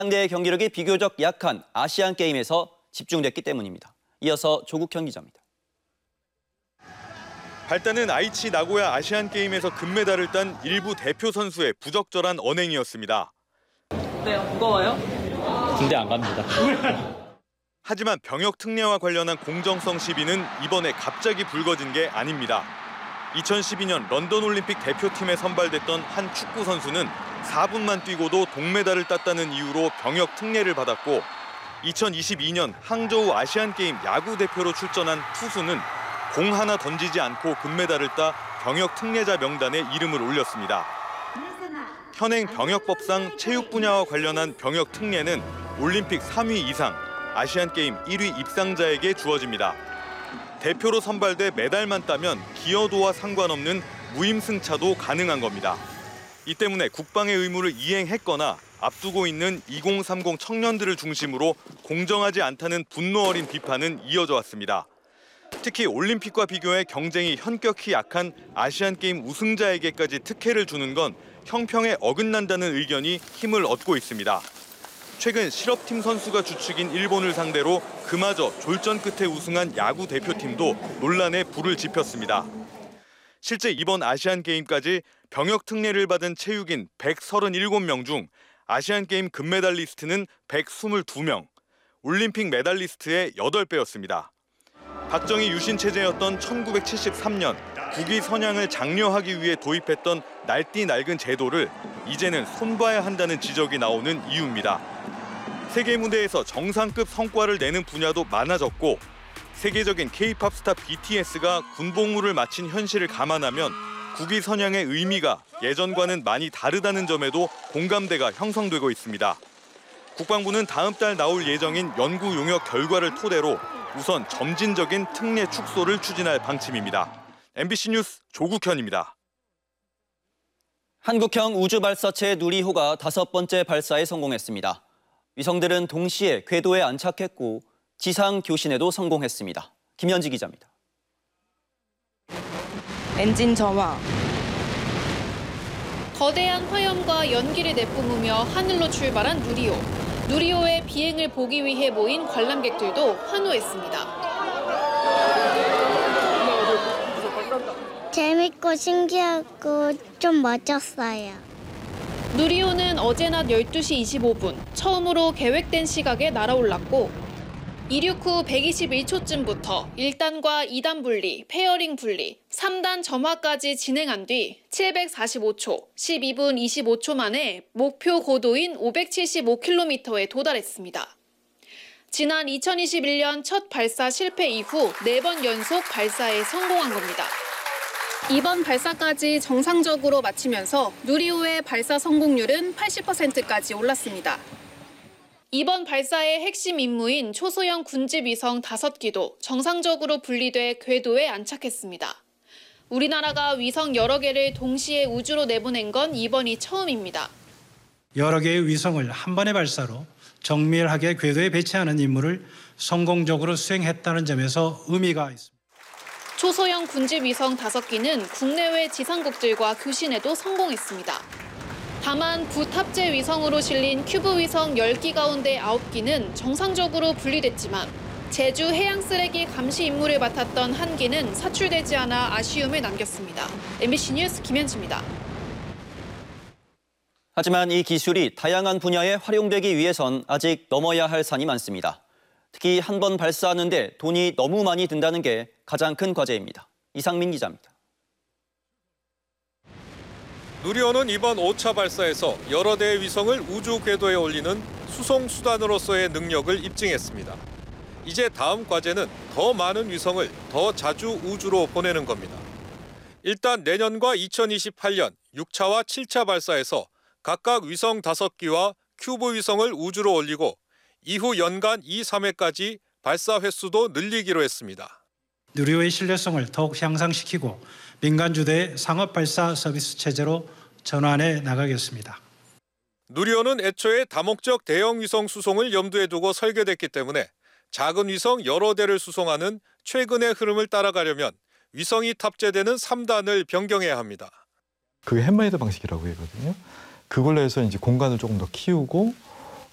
상대의 경기력이 비교적 약한 아시안게임에서 집중됐기 때문입니다. 이어서 조국현 기자입니다. 발단은 아이치 나고야 아시안게임에서 금메달을 딴 일부 대표 선수의 부적절한 언행이었습니다. 네, 무거워요? 군대 안 갑니다. 하지만 병역 특례와 관련한 공정성 시비는 이번에 갑자기 불거진 게 아닙니다. 2012년 런던 올림픽 대표팀에 선발됐던 한 축구 선수는 4분만 뛰고도 동메달을 땄다는 이유로 병역 특례를 받았고 2022년 항저우 아시안게임 야구 대표로 출전한 투수는 공 하나 던지지 않고 금메달을 따 병역 특례자 명단에 이름을 올렸습니다. 현행 병역법상 체육 분야와 관련한 병역 특례는 올림픽 3위 이상, 아시안게임 1위 입상자에게 주어집니다. 대표로 선발돼 메달만 따면 기여도와 상관없는 무임승차도 가능한 겁니다. 이 때문에 국방의 의무를 이행했거나 앞두고 있는 2030 청년들을 중심으로 공정하지 않다는 분노 어린 비판은 이어져 왔습니다. 특히 올림픽과 비교해 경쟁이 현격히 약한 아시안게임 우승자에게까지 특혜를 주는 건 형평에 어긋난다는 의견이 힘을 얻고 있습니다. 최근 실업팀 선수가 주축인 일본을 상대로 그마저 졸전 끝에 우승한 야구 대표팀도 논란에 불을 지폈습니다. 실제 이번 아시안게임까지 병역 특례를 받은 체육인 137명 중 아시안게임 금메달리스트는 122명, 올림픽 메달리스트의 8배였습니다. 박정희 유신 체제였던 1973년 국위 선양을 장려하기 위해 도입했던 날띠 낡은 제도를 이제는 손봐야 한다는 지적이 나오는 이유입니다. 세계 무대에서 정상급 성과를 내는 분야도 많아졌고 세계적인 K-팝 스타 BTS가 군복무를 마친 현실을 감안하면 국위 선양의 의미가 예전과는 많이 다르다는 점에도 공감대가 형성되고 있습니다. 국방부는 다음 달 나올 예정인 연구 용역 결과를 토대로 우선 점진적인 특례 축소를 추진할 방침입니다. MBC 뉴스 조국현입니다. 한국형 우주발사체 누리호가 5번째 발사에 성공했습니다. 위성들은 동시에 궤도에 안착했고 지상 교신에도 성공했습니다. 김현지 기자입니다. 엔진 점화. 거대한 화염과 연기를 내뿜으며 하늘로 출발한 누리호. 누리호의 비행을 보기 위해 모인 관람객들도 환호했습니다. 재밌고 신기하고 좀 멋졌어요. 누리호는 어제 낮 12시 25분 처음으로 계획된 시각에 날아올랐고 이륙 후 121초쯤부터 1단과 2단 분리, 페어링 분리, 3단 점화까지 진행한 뒤 745초, 12분 25초 만에 목표 고도인 575km에 도달했습니다. 지난 2021년 첫 발사 실패 이후 4번 연속 발사에 성공한 겁니다. 이번 발사까지 정상적으로 마치면서 누리호의 발사 성공률은 80%까지 올랐습니다. 이번 발사의 핵심 임무인 초소형 군집 위성 5기도 정상적으로 분리돼 궤도에 안착했습니다. 우리나라가 위성 여러 개를 동시에 우주로 내보낸 건 이번이 처음입니다. 여러 개의 위성을 한 번의 발사로 정밀하게 궤도에 배치하는 임무를 성공적으로 수행했다는 점에서 의미가 있습니다. 초소형 군집 위성 5기는 국내외 지상국들과 교신에도 성공했습니다. 다만 부탑재 위성으로 실린 큐브 위성 10기 가운데 9기는 정상적으로 분리됐지만 제주 해양 쓰레기 감시 임무를 맡았던 1기는 사출되지 않아 아쉬움을 남겼습니다. MBC 뉴스 김현지입니다. 하지만 이 기술이 다양한 분야에 활용되기 위해선 아직 넘어야 할 산이 많습니다. 특히 한 번 발사하는데 돈이 너무 많이 든다는 게 가장 큰 과제입니다. 이상민 기자입니다. 누리호는 이번 5차 발사에서 여러 대의 위성을 우주 궤도에 올리는 수송 수단으로서의 능력을 입증했습니다. 이제 다음 과제는 더 많은 위성을 더 자주 우주로 보내는 겁니다. 일단 내년과 2028년 6차와 7차 발사에서 각각 위성 5기와 큐브 위성을 우주로 올리고 이후 연간 2, 3회까지 발사 횟수도 늘리기로 했습니다. 누리호의 신뢰성을 더욱 향상시키고 민간 주도의 상업 발사 서비스 체제로 전환해 나가겠습니다. 누리호는 애초에 다목적 대형 위성 수송을 염두에 두고 설계됐기 때문에 작은 위성 여러 대를 수송하는 최근의 흐름을 따라가려면 위성이 탑재되는 3단을 변경해야 합니다. 그게 햄마이더 방식이라고 하거든요. 그걸로 해서 이제 공간을 조금 더 키우고